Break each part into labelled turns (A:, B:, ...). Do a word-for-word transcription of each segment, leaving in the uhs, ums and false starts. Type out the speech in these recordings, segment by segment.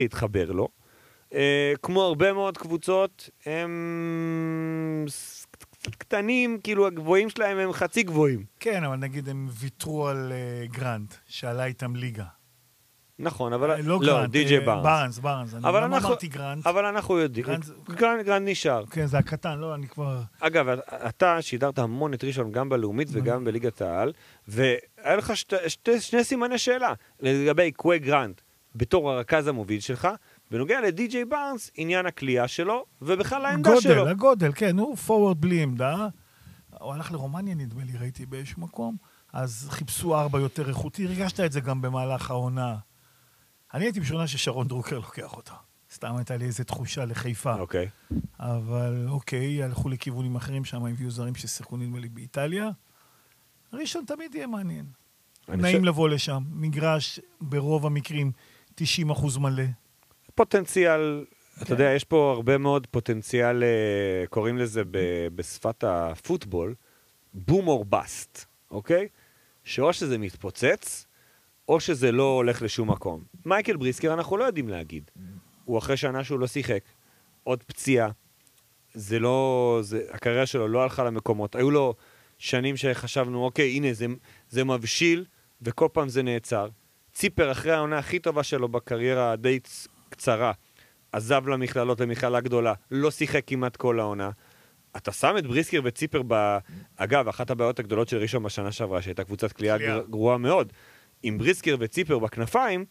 A: להתחבר לו. כמו הרבה מאוד קבוצות, הם קצת קטנים, כאילו הגבוהים שלהם הם חצי גבוהים.
B: כן, אבל נגיד הם ויתרו על גרנט, שעלה איתם ליגה.
A: נכון, אבל...
B: לא גרנט, בארנס, בארנס. אני לא אמרתי גרנט.
A: אבל אנחנו יודעים. גרנט נשאר.
B: כן, זה הקטן, לא, אני כבר...
A: אגב, אתה שידרת המון את ראשון גם בלאומית וגם בליגת העל, והיה לך שני סימני שאלה לגבי קווי גרנט בתור הרכז המוביל שלך, בנוגע לדי-ג'יי בארנס, עניין הקליעה שלו, ובכלל העמדה שלו.
B: הגודל, הגודל, כן, הוא פורוורד בלי עמדה. הוא הלך לרומניה, נדמה לי, ראיתי באיזשהו מקום, אז חיפשו ארבע יותר איכותי, הרגשת את זה גם במהלך העונה. אני הייתי בשונה ששרון דרוקר לוקח אותה. סתם הייתה לי איזו תחושה לחיפה.
A: אוקיי.
B: אבל אוקיי, הלכו לכיוונים אחרים שם, הביאו זרים ששיחקו נדמה לי באיטליה. ראשון תמיד יהיה מעניין. נעים לבוא לשם. מגרש ברוב המקרים תשעים אחוז מלא.
A: פוטנציאל, אתה יודע, יש פה הרבה מאוד פוטנציאל, קוראים לזה בשפת הפוטבול, בום אור בסט, אוקיי? שאו שזה מתפוצץ, או שזה לא הולך לשום מקום. מייקל בריסקר אנחנו לא יודעים להגיד. הוא אחרי שנה שהוא לא שיחק, עוד פציעה, זה לא, זה, הקריירה שלו לא הלכה למקומות, היו לו שנים שחשבנו, אוקיי, הנה, זה, זה מבשיל, וכל פעם זה נעצר. ציפר אחרי העונה הכי טובה שלו בקריירה די קצרה, עזב למכללות, למכללה גדולה, לא שיחק כמעט כל העונה. אתה שם את בריסקר וציפר, ב... אגב, אחת הבעיות הגדולות של ראשון בשנה שעברה, שהייתה קבוצת קליעה גרועה מאוד, עם בריסקר וציפר בכנפיים,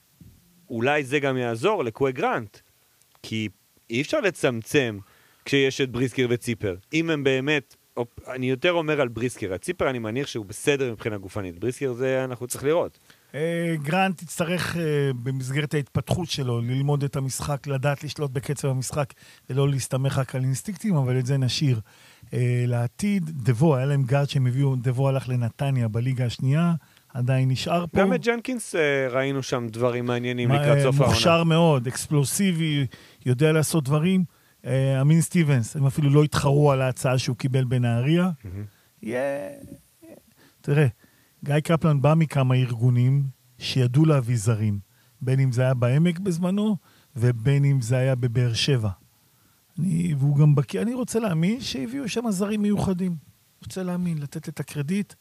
A: אולי זה גם יעזור לקווי גרנט, כי אי אפשר לצמצם כשיש את בריסקר וציפר. אם הם באמת, אני יותר אומר על בריסקר, הציפר אני מניח שהוא בסדר מבחינה גופנית, בריסקר זה אנחנו צריך לראות.
B: גרנט יצטרך במסגרת ההתפתחות שלו ללמוד את המשחק, לדעת לשלוט בקצב המשחק ולא להסתמך רק על אינסטינקטים, אבל את זה נשאיר לעתיד. דבו, היה להם גארד שהם הביאו, דבו הלך לנתניה בליגה השנייה, עדיין נשאר פה.
A: גם את ג'נקינס ראינו שם דברים מעניינים לקראת סוף העונה.
B: מוכשר מאוד, אקספלוסיבי, יודע לעשות דברים. אמין סטיבנס, הם אפילו לא התחרו על ההצעה שהוא קיבל בנהריה. תראה, גיא קפלן בא מכמה ארגונים שידעו להביא זרים, בין אם זה היה בעמק בזמנו, ובין אם זה היה בבאר שבע. אני, והוא גם בקי, אני רוצה להאמין שהביאו שם זרים מיוחדים. רוצה להאמין, לתת את הקרדיט.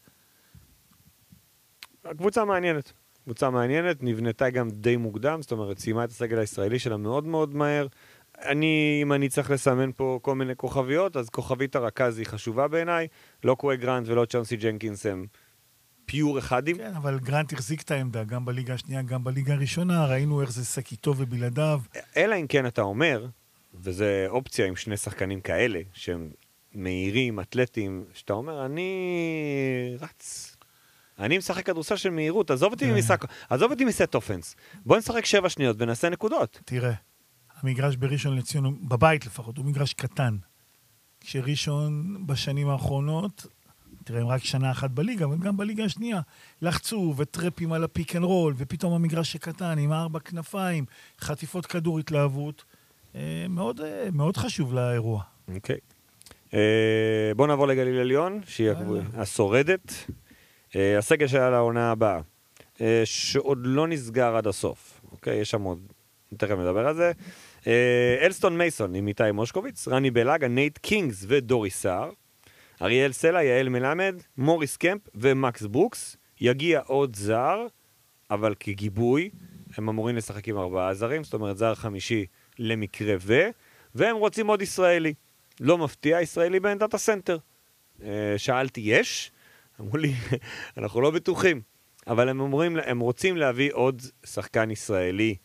A: הקבוצה מעניינת. קבוצה מעניינת, נבנתה גם די מוקדם, זאת אומרת, סיימה את הסגל הישראלי שלה מאוד מאוד מהר. אני, אם אני צריך לסמן פה כל מיני כוכביות, אז כוכבית הרכז היא חשובה בעיניי, לא קווי גרנט ולא צ'אנסי ג'נקינס הם פיור אחד.
B: כן, אבל גרנט החזיק את העמדה, גם בליגה השנייה, גם בליגה הראשונה, ראינו איך זה סקיטו ובלעדיו.
A: אלא אם כן אתה אומר, וזה אופציה עם שני שחקנים כאלה, שהם מהירים, אתלטים, שאתה אומר, אני רץ. אני משחק כדורסל של מהירות, עזוב אותי ממשחק, עזוב אותי מסט אופנס. בוא נשחק שבע שניות ונעשה נקודות.
B: תראה, המגרש בראשון לציון, בבית לפחות, הוא מגרש קטן. כשראשון בשנים האחרונות, תראה, הם רק שנה אחת בליגה, אבל גם בליגה השנייה, לחצו וטרפים על הפיק אנד רול, ופתאום המגרש שקטן, עם ארבע כנפיים, חטיפות כדור, התלהבות. מאוד, מאוד חשוב לאירוע.
A: אוקיי. בוא נעבור לגליל עליון, שהיא השורדת. הסגל שהיה לעונה הבאה, שעוד לא נסגר עד הסוף. אוקיי, יש שם עוד, תכף מדבר על זה. אלסטון מייסון עם איתי מושקוביץ, רני בלאגה, נייט קינגס ודורי סער, אריאל סלע, יעל מלמד, מוריס קמפ ומקס ברוקס. יגיע עוד זר, אבל כגיבוי, הם אמורים לשחק עם ארבעה זרים, זאת אומרת זר חמישי למקרה ו, והם רוצים עוד ישראלי. לא מפתיע, ישראלי בעמדת הסנטר. שאלתי, יש? אמרו לי, אנחנו לא בטוחים, אבל הם אומרים, הם רוצים להביא עוד שחקן ישראלי,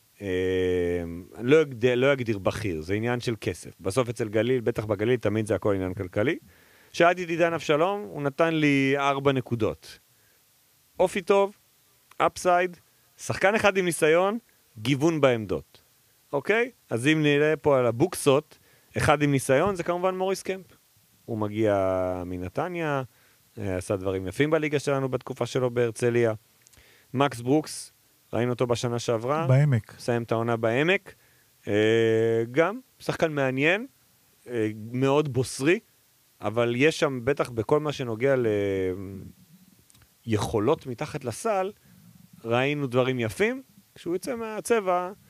A: לא יגדיר, לא יגדיר בכיר, זה עניין של כסף. בסוף אצל גליל, בטח בגליל, תמיד זה הכל עניין כלכלי. שאלתי את עידן אבשלום, הוא נתן לי ארבע נקודות. אופי טוב, אפסייד, שחקן אחד עם ניסיון, גיוון בעמדות. אוקיי? אז אם נראה פה על הבוקסות, אחד עם ניסיון, זה כמובן מוריס קמפ. הוא מגיע מנתניה, עשה דברים יפים בליגה שלנו בתקופה שלו בהרצליה. מקס ברוקס, ראינו אותו בשנה שעברה.
B: בעמק.
A: סיים את העונה בעמק. גם, שחקן מעניין, מאוד בוסרי, אבל יש שם בטח בכל מה שנוגע ליכולות מתחת לסל, ראינו דברים יפים. כשהוא יצא מהצבע,